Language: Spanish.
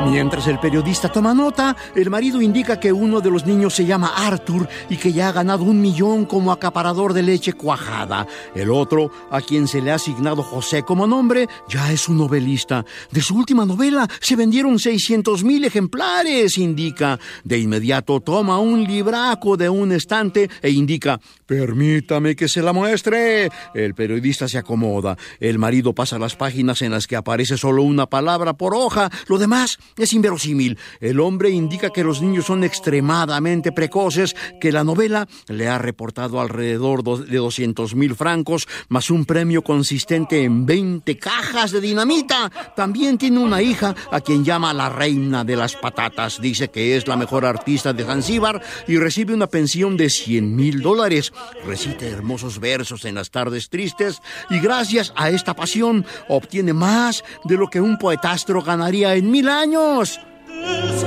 Mientras el periodista toma nota, el marido indica que uno de los niños se llama Arthur y que ya ha ganado 1 millón como acaparador de leche cuajada. El otro, a quien se le ha asignado José como nombre, ya es un novelista. De su última novela se vendieron 600,000 ejemplares, indica. De inmediato toma un libraco de un estante e indica: permítame que se la muestre. El periodista se acomoda. El marido pasa las páginas en las que aparece solo una palabra por hoja. Lo demás es inverosímil. El hombre indica que los niños son extremadamente precoces, que la novela le ha reportado alrededor de 200,000 francos, más un premio consistente en 20 cajas de dinamita. También tiene una hija a quien llama la reina de las patatas. Dice que es la mejor artista de Zanzíbar y recibe una pensión de $100,000. Recita hermosos versos en las tardes tristes y gracias a esta pasión obtiene más de lo que un poetastro ganaría en 1000 años.